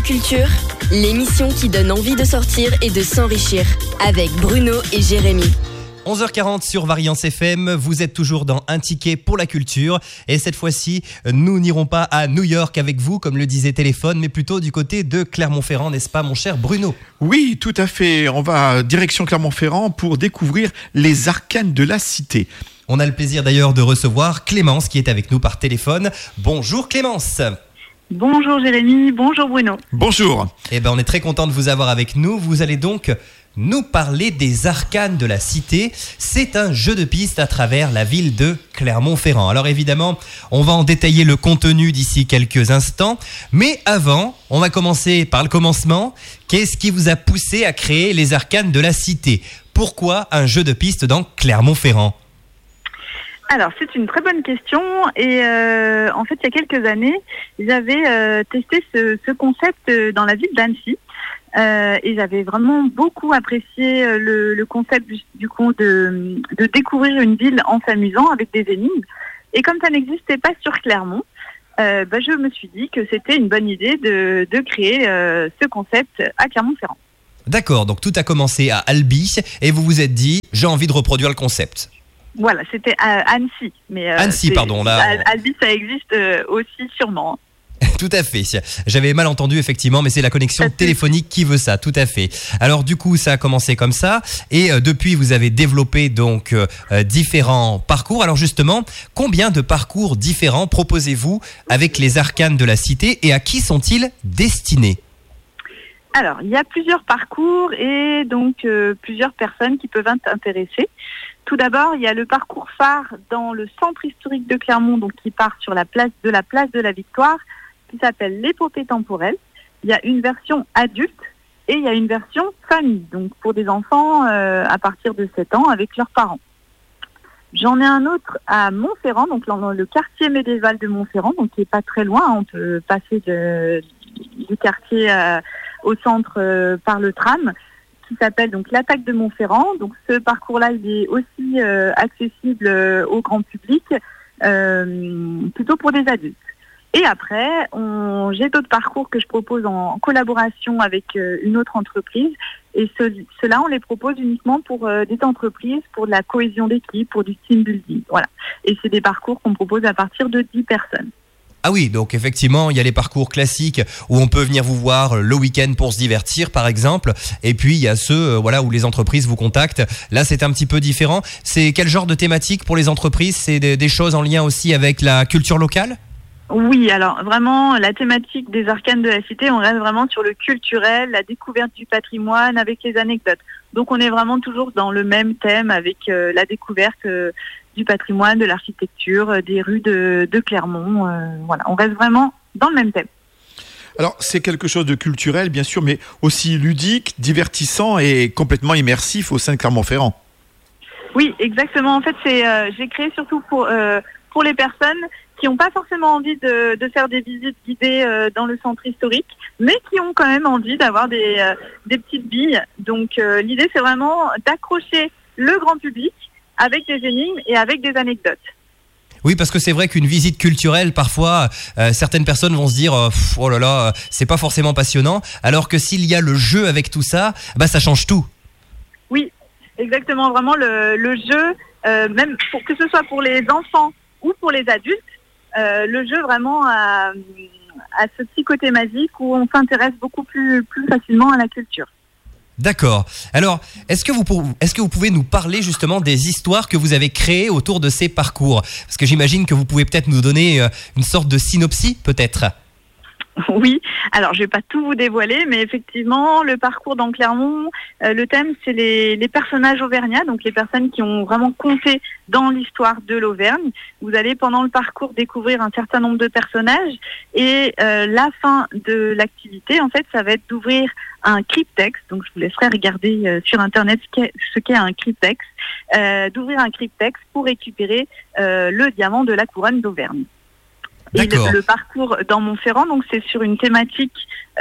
culture, l'émission qui donne envie de sortir et de s'enrichir avec Bruno et Jérémy. 11h40 sur Variance FM, vous êtes toujours dans Un ticket pour la culture et cette fois-ci, nous n'irons pas à New York avec vous comme le disait Téléphone, mais plutôt du côté de Clermont-Ferrand, n'est-ce pas mon cher Bruno ? Oui, tout à fait, on va direction Clermont-Ferrand pour découvrir les arcanes de la cité. On a le plaisir d'ailleurs de recevoir Clémence qui est avec nous par téléphone. Bonjour Clémence. Bonjour Jérémy, bonjour Bruno. Bonjour. On est très content de vous avoir avec nous, vous allez donc nous parler des arcanes de la cité. C'est un jeu de piste à travers la ville de Clermont-Ferrand. Alors évidemment, on va en détailler le contenu d'ici quelques instants. Mais avant, on va commencer par le commencement. Qu'est-ce qui vous a poussé à créer les arcanes de la cité ? Pourquoi un jeu de piste dans Clermont-Ferrand ? Alors, c'est une très bonne question et en fait, il y a quelques années, j'avais testé ce concept dans la ville d'Annecy. Et j'avais vraiment beaucoup apprécié le concept du coup de découvrir une ville en s'amusant avec des énigmes. Et comme ça n'existait pas sur Clermont, je me suis dit que c'était une bonne idée de créer ce concept à Clermont-Ferrand. D'accord, donc tout a commencé à Albi et vous vous êtes dit j'ai envie de reproduire le concept. Voilà, c'était à Annecy. Mais, Annecy, pardon. Là, Albi, ça existe aussi sûrement. Tout à fait. J'avais mal entendu effectivement, mais c'est la connexion téléphonique qui veut ça. Tout à fait. Alors du coup, ça a commencé comme ça, et depuis vous avez développé donc différents parcours. Alors justement, combien de parcours différents proposez-vous avec les arcanes de la cité et à qui sont-ils destinés ? Alors, il y a plusieurs parcours et donc plusieurs personnes qui peuvent être intéressées. Tout d'abord, il y a le parcours phare dans le centre historique de Clermont, donc qui part sur la place de la Victoire, qui s'appelle l'épopée temporelle. Il y a une version adulte et il y a une version famille, donc pour des enfants à partir de 7 ans avec leurs parents. J'en ai un autre à Montferrand, donc dans le quartier médiéval de Montferrand, donc qui est pas très loin, on peut passer du quartier au centre par le tram, qui s'appelle donc l'attaque de Montferrand. Donc ce parcours-là, il est aussi accessible au grand public, plutôt pour des adultes. Et après, j'ai d'autres parcours que je propose en collaboration avec une autre entreprise. Et ceux-là, on les propose uniquement pour des entreprises, pour de la cohésion d'équipe, pour du team building. Voilà. Et c'est des parcours qu'on propose à partir de 10 personnes. Ah oui, donc effectivement, il y a les parcours classiques où on peut venir vous voir le week-end pour se divertir, par exemple. Et puis, il y a ceux où les entreprises vous contactent. Là, c'est un petit peu différent. C'est quel genre de thématique pour les entreprises ? C'est des choses en lien aussi avec la culture locale ? Oui, alors vraiment, la thématique des arcanes de la cité, on reste vraiment sur le culturel, la découverte du patrimoine avec les anecdotes. Donc, on est vraiment toujours dans le même thème avec la découverte du patrimoine, de l'architecture, des rues de Clermont. Voilà, on reste vraiment dans le même thème. Alors, c'est quelque chose de culturel, bien sûr, mais aussi ludique, divertissant et complètement immersif au sein de Clermont-Ferrand. Oui, exactement. En fait, j'ai créé surtout pour les personnes qui n'ont pas forcément envie de faire des visites guidées dans le centre historique, mais qui ont quand même envie d'avoir des petites billes. Donc, l'idée, c'est vraiment d'accrocher le grand public avec des énigmes et avec des anecdotes. Oui, parce que c'est vrai qu'une visite culturelle, parfois, certaines personnes vont se dire oh là là, c'est pas forcément passionnant, alors que s'il y a le jeu avec tout ça, ça change tout. Oui, exactement. Vraiment, le jeu, même que ce soit pour les enfants ou pour les adultes, le jeu vraiment a ce petit côté magique où on s'intéresse beaucoup plus facilement à la culture. D'accord. Alors, est-ce que vous pouvez nous parler justement des histoires que vous avez créées autour de ces parcours ? Parce que j'imagine que vous pouvez peut-être nous donner une sorte de synopsis, peut-être. Oui, alors je vais pas tout vous dévoiler, mais effectivement, le parcours dans Clermont, le thème, c'est les personnages auvergnats, donc les personnes qui ont vraiment compté dans l'histoire de l'Auvergne. Vous allez pendant le parcours découvrir un certain nombre de personnages et la fin de l'activité, en fait, ça va être d'ouvrir un cryptex. Donc je vous laisserai regarder sur Internet ce qu'est un cryptex, d'ouvrir un cryptex pour récupérer le diamant de la couronne d'Auvergne. Et le parcours dans Montferrand, donc c'est sur une thématique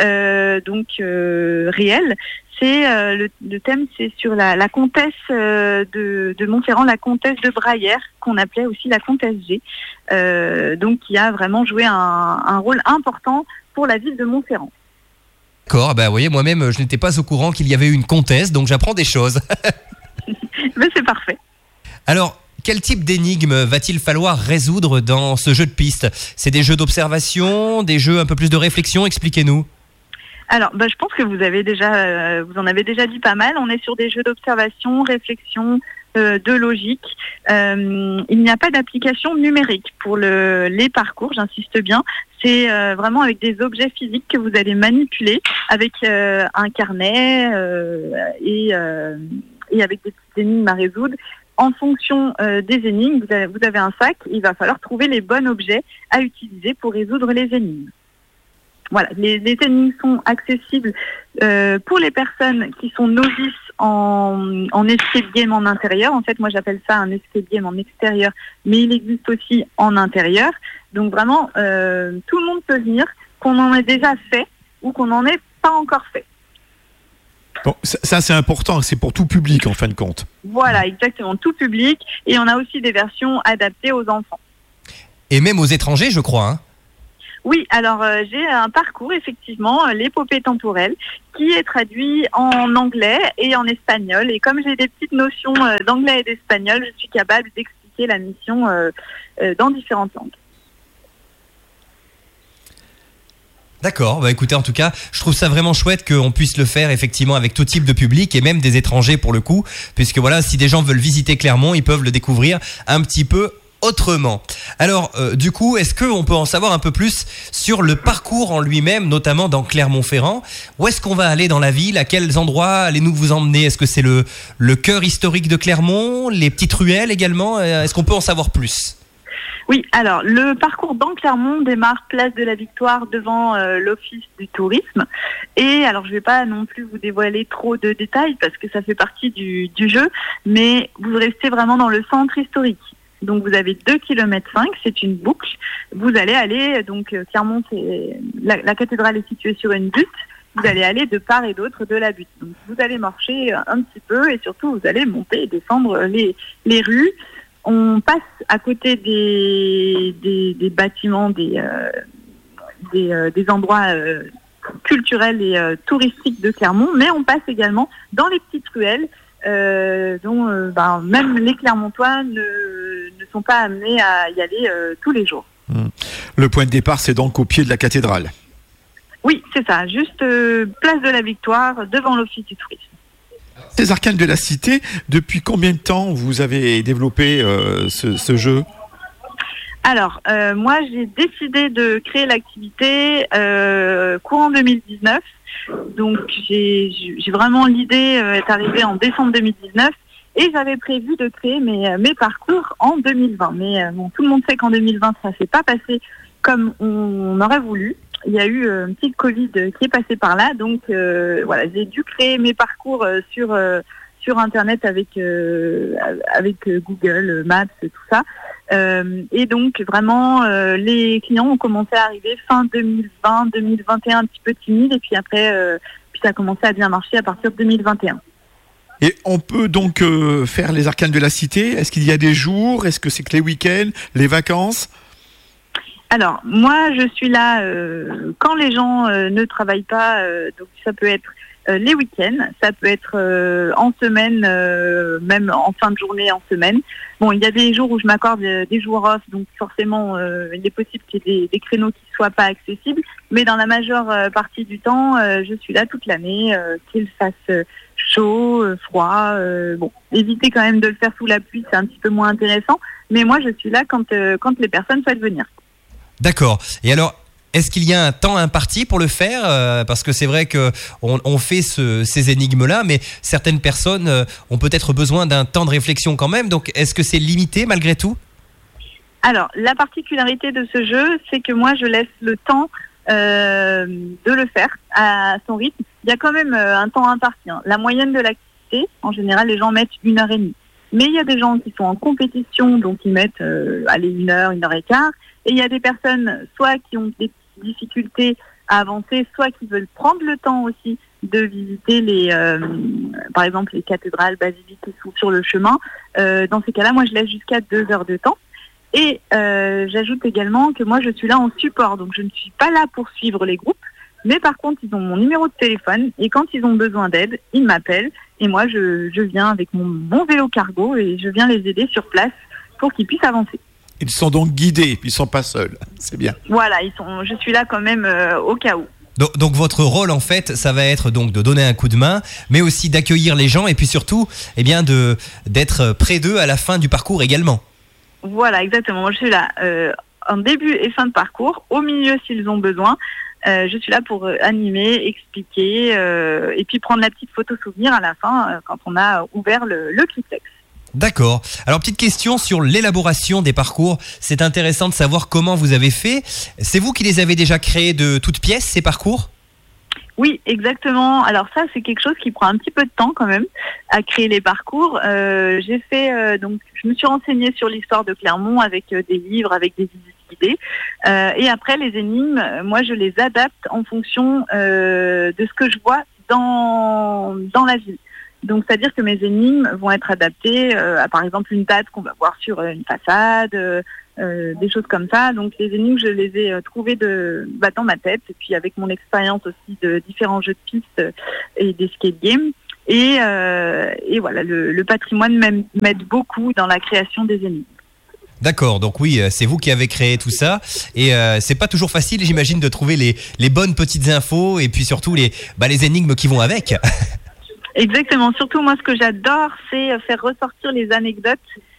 réelle. C'est le thème, c'est sur la comtesse de Montferrand, la comtesse de Braillère, qu'on appelait aussi la comtesse G, donc qui a vraiment joué un rôle important pour la ville de Montferrand. D'accord, bah vous voyez, moi-même, je n'étais pas au courant qu'il y avait une comtesse, donc j'apprends des choses. Mais c'est parfait. Alors, quel type d'énigme va-t-il falloir résoudre dans ce jeu de piste ? C'est des jeux d'observation, des jeux un peu plus de réflexion ? Expliquez-nous. Alors, je pense que vous en avez déjà dit pas mal. On est sur des jeux d'observation, réflexion, de logique. Il n'y a pas d'application numérique pour les parcours, j'insiste bien. C'est vraiment avec des objets physiques que vous allez manipuler avec un carnet et avec des petites énigmes à résoudre. En fonction des énigmes, vous avez un sac. Il va falloir trouver les bons objets à utiliser pour résoudre les énigmes. Voilà, les énigmes sont accessibles pour les personnes qui sont novices en escape game en intérieur. En fait, moi j'appelle ça un escape game en extérieur, mais il existe aussi en intérieur. Donc vraiment, tout le monde peut venir, qu'on en ait déjà fait ou qu'on n'en ait pas encore fait. Bon, ça c'est important, c'est pour tout public en fin de compte. Voilà, exactement, tout public. Et on a aussi des versions adaptées aux enfants. Et même aux étrangers, je crois, hein. Oui, alors j'ai un parcours, effectivement, l'épopée temporelle, qui est traduit en anglais et en espagnol. Et comme j'ai des petites notions d'anglais et d'espagnol, je suis capable d'expliquer la mission dans différentes langues. D'accord, bah écoutez, en tout cas, je trouve ça vraiment chouette qu'on puisse le faire effectivement avec tout type de public et même des étrangers pour le coup, puisque voilà, si des gens veulent visiter Clermont, ils peuvent le découvrir un petit peu autrement. Alors, du coup, est-ce qu'on peut en savoir un peu plus sur le parcours en lui-même, notamment dans Clermont-Ferrand ? Où est-ce qu'on va aller dans la ville ? À quels endroits allez-nous vous emmener ? Est-ce que c'est le cœur historique de Clermont ? Les petites ruelles également ? Est-ce qu'on peut en savoir plus ? Oui, alors le parcours dans Clermont démarre place de la Victoire devant l'Office du tourisme. Et alors je ne vais pas non plus vous dévoiler trop de détails parce que ça fait partie du jeu, mais vous restez vraiment dans le centre historique. Donc vous avez 2,5 km, c'est une boucle. Vous allez aller, donc Clermont, la cathédrale est située sur une butte. Vous allez aller de part et d'autre de la butte. Donc vous allez marcher un petit peu et surtout vous allez monter et descendre les rues. On passe à côté des bâtiments, des endroits culturels et touristiques de Clermont, mais on passe également dans les petites ruelles dont même les Clermontois ne sont pas amenés à y aller tous les jours. Le point de départ, c'est donc au pied de la cathédrale. Oui, c'est ça, juste place de la Victoire, devant l'Office du tourisme. Les Arcanes de la Cité, depuis combien de temps vous avez développé ce jeu ? Alors, moi, j'ai décidé de créer l'activité courant 2019. Donc, j'ai vraiment l'idée est arrivée en décembre 2019 et j'avais prévu de créer mes parcours en 2020. Mais tout le monde sait qu'en 2020, ça ne s'est pas passé comme on aurait voulu. Il y a eu une petite Covid qui est passée par là, donc voilà, j'ai dû créer mes parcours sur Internet avec Google Maps et tout ça. Et donc vraiment, les clients ont commencé à arriver fin 2020, 2021 un petit peu timide, et puis après, puis ça a commencé à bien marcher à partir de 2021. Et on peut donc faire les Arcanes de la Cité. Est-ce qu'il y a des jours ? Est-ce que c'est que les week-ends, les vacances ? Alors, moi, je suis là quand les gens ne travaillent pas, donc ça peut être les week-ends, ça peut être en semaine, même en fin de journée, en semaine. Bon, il y a des jours où je m'accorde des jours off, donc forcément, il est possible qu'il y ait des créneaux qui ne soient pas accessibles, mais dans la majeure partie du temps, je suis là toute l'année, qu'il fasse chaud, froid. Bon, éviter quand même de le faire sous la pluie, c'est un petit peu moins intéressant, mais moi, je suis là quand les personnes souhaitent venir. D'accord. Et alors, est-ce qu'il y a un temps imparti pour le faire ? Parce que c'est vrai qu'on fait ces énigmes-là, mais certaines personnes ont peut-être besoin d'un temps de réflexion quand même. Donc, est-ce que c'est limité malgré tout ? Alors, la particularité de ce jeu, c'est que moi, je laisse le temps de le faire à son rythme. Il y a quand même un temps imparti. Hein. La moyenne de l'activité, en général, les gens mettent 1h30. Mais il y a des gens qui sont en compétition, donc ils mettent 1h, 1h15. Et il y a des personnes, soit qui ont des difficultés à avancer, soit qui veulent prendre le temps aussi de visiter par exemple, les cathédrales, basiliques qui sont sur le chemin. Dans ces cas-là, moi, je laisse jusqu'à 2 heures de temps. Et j'ajoute également que moi, je suis là en support. Donc, je ne suis pas là pour suivre les groupes. Mais par contre, ils ont mon numéro de téléphone et quand ils ont besoin d'aide, ils m'appellent et moi, je viens avec mon vélo cargo et je viens les aider sur place pour qu'ils puissent avancer. Ils sont donc guidés, ils ne sont pas seuls. C'est bien. Voilà, je suis là quand même au cas où. Donc votre rôle en fait, ça va être donc de donner un coup de main, mais aussi d'accueillir les gens et puis surtout, eh bien d'être près d'eux à la fin du parcours également. Voilà, exactement. Moi, je suis là en début et fin de parcours, au milieu s'ils ont besoin. Je suis là pour animer, expliquer et puis prendre la petite photo souvenir à la fin quand on a ouvert le triplex. D'accord. Alors, petite question sur l'élaboration des parcours. C'est intéressant de savoir comment vous avez fait. C'est vous qui les avez déjà créés de toutes pièces, ces parcours ? Oui, exactement. Alors ça, c'est quelque chose qui prend un petit peu de temps quand même à créer les parcours. J'ai fait donc, je me suis renseignée sur l'histoire de Clermont avec des livres, avec des idées. Et après, les énigmes, moi, je les adapte en fonction de ce que je vois dans la ville. Donc, c'est-à-dire que mes énigmes vont être adaptées à, par exemple, une date qu'on va voir sur une façade, des choses comme ça. Donc, les énigmes, je les ai trouvées dans ma tête, et puis avec mon expérience aussi de différents jeux de pistes et des skate games. Et voilà, le patrimoine m'aide beaucoup dans la création des énigmes. D'accord, donc oui, c'est vous qui avez créé tout ça et c'est pas toujours facile, j'imagine, de trouver les bonnes petites infos et puis surtout les énigmes qui vont avec. Exactement. Surtout, moi, ce que j'adore, c'est faire ressortir les anecdotes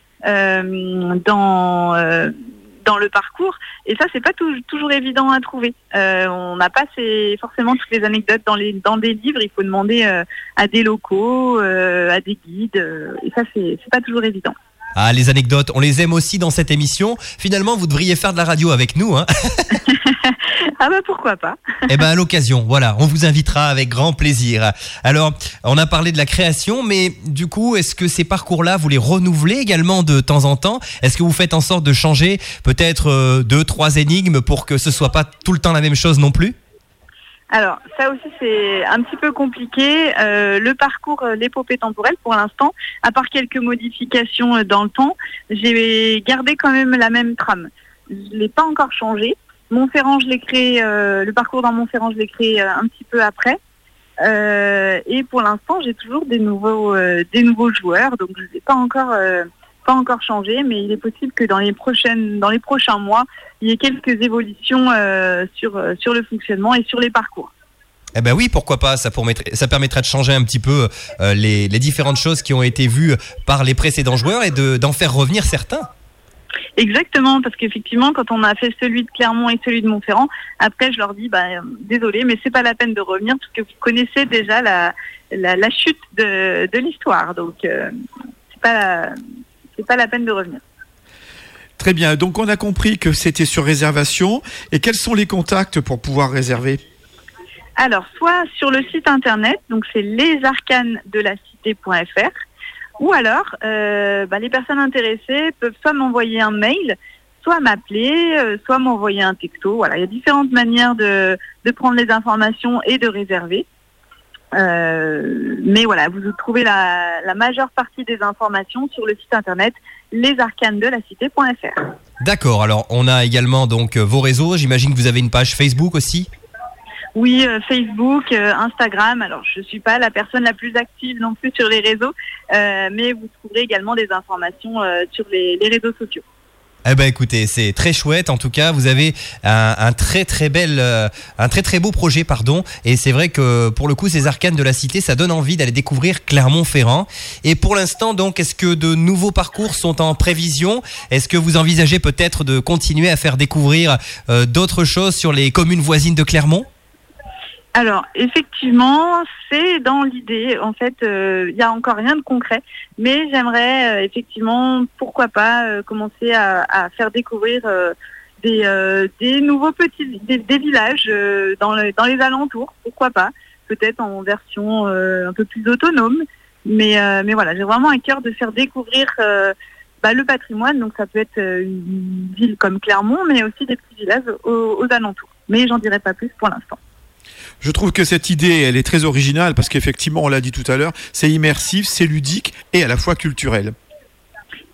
dans le parcours. Et ça, c'est pas toujours évident à trouver. On n'a pas forcément toutes les anecdotes dans des livres. Il faut demander à des locaux, à des guides. Et ça, c'est pas toujours évident. Ah, les anecdotes, on les aime aussi dans cette émission. Finalement, vous devriez faire de la radio avec nous, hein. Ah bah pourquoi pas. Eh ben à l'occasion, voilà, on vous invitera avec grand plaisir. Alors, on a parlé de la création, mais du coup, est-ce que ces parcours-là, vous les renouvelez également de temps en temps ? Est-ce que vous faites en sorte de changer peut-être 2-3 énigmes pour que ce soit pas tout le temps la même chose non plus ? Alors, ça aussi, c'est un petit peu compliqué. Le parcours, l'épopée temporelle, pour l'instant, à part quelques modifications dans le temps, j'ai gardé quand même la même trame. Je ne l'ai pas encore changé. Montferrand, je l'ai créé, le parcours dans Montferrand, je l'ai créé un petit peu après. Et pour l'instant, j'ai toujours des nouveaux joueurs, donc je ne l'ai pas encore changé, mais il est possible que dans les prochains mois, il y ait quelques évolutions sur le fonctionnement et sur les parcours. Eh ben oui, pourquoi pas, ça permettrait de changer un petit peu les différentes choses qui ont été vues par les précédents joueurs et d'en faire revenir certains. Exactement, parce qu'effectivement, quand on a fait celui de Clermont et celui de Montferrand, après je leur dis, désolé, mais c'est pas la peine de revenir parce que vous connaissez déjà la chute de l'histoire, donc c'est pas la peine de revenir. Très bien, donc on a compris que c'était sur réservation. Et quels sont les contacts pour pouvoir réserver ? Alors, soit sur le site internet, donc c'est lesarcanesdeLaCité.fr, ou alors les personnes intéressées peuvent soit m'envoyer un mail, soit m'appeler, soit m'envoyer un texto. Voilà, il y a différentes manières de prendre les informations et de réserver. Mais voilà, vous trouvez la majeure partie des informations sur le site internet lesarcanesdeLaCité.fr. D'accord, alors on a également donc vos réseaux, j'imagine que vous avez une page Facebook aussi ? Oui, Facebook, Instagram. Alors, je suis pas la personne la plus active non plus sur les réseaux, mais vous trouverez également des informations sur les réseaux sociaux. Eh ben écoutez, c'est très chouette. En tout cas, vous avez un très très beau projet, et c'est vrai que pour le coup, ces arcanes de la cité, ça donne envie d'aller découvrir Clermont-Ferrand. Et pour l'instant, donc, est-ce que de nouveaux parcours sont en prévision ? Est-ce que vous envisagez peut-être de continuer à faire découvrir d'autres choses sur les communes voisines de Clermont ? Alors, effectivement, c'est dans l'idée. En fait, il n'y a encore rien de concret, mais j'aimerais effectivement, pourquoi pas, commencer à faire découvrir des nouveaux petits des villages dans les alentours. Pourquoi pas, peut-être en version un peu plus autonome. Mais voilà, j'ai vraiment à cœur de faire découvrir le patrimoine. Donc, ça peut être une ville comme Clermont, mais aussi des petits villages aux alentours. Mais j'en dirai pas plus pour l'instant. Je trouve que cette idée, elle est très originale parce qu'effectivement, on l'a dit tout à l'heure, c'est immersif, c'est ludique et à la fois culturel.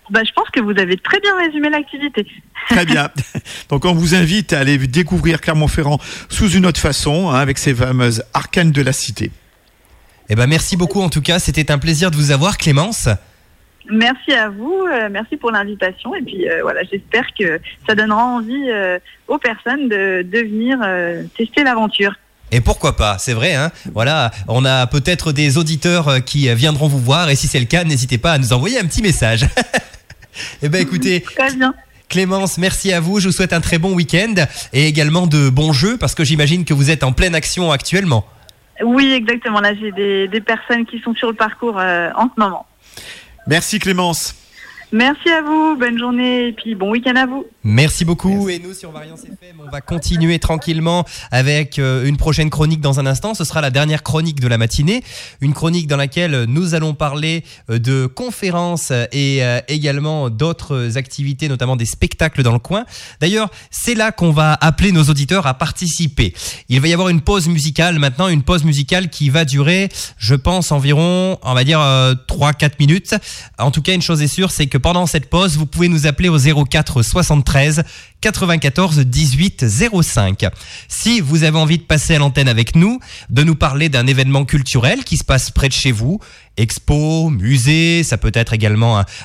Je pense que vous avez très bien résumé l'activité. Très bien. Donc on vous invite à aller découvrir Clermont-Ferrand sous une autre façon, avec ces fameuses arcanes de la cité. Merci beaucoup en tout cas, c'était un plaisir de vous avoir, Clémence. Merci à vous, merci pour l'invitation. Et puis j'espère que ça donnera envie aux personnes de venir tester l'aventure. Et pourquoi pas, c'est vrai, hein. Voilà, on a peut-être des auditeurs qui viendront vous voir, et si c'est le cas, n'hésitez pas à nous envoyer un petit message. Écoutez, très bien. Clémence, merci à vous, je vous souhaite un très bon week-end, et également de bons jeux, parce que j'imagine que vous êtes en pleine action actuellement. Oui, exactement, là j'ai des personnes qui sont sur le parcours en ce moment. Merci Clémence. Merci à vous, bonne journée et puis bon week-end à vous. Merci beaucoup. Et nous sur Variance FM, on va continuer tranquillement avec une prochaine chronique dans un instant. Ce sera la dernière chronique de la matinée, une chronique dans laquelle nous allons parler de conférences et également d'autres activités, notamment des spectacles dans le coin. D'ailleurs, c'est là qu'on va appeler nos auditeurs à participer. Il va y avoir une pause musicale maintenant, une pause musicale qui va durer, je pense, environ, on va dire 3-4 minutes. En tout cas, une chose est sûre, c'est que pendant cette pause, vous pouvez nous appeler au 04 73 94 18 05. Si vous avez envie de passer à l'antenne avec nous, de nous parler d'un événement culturel qui se passe près de chez vous, expo, musée, ça peut être également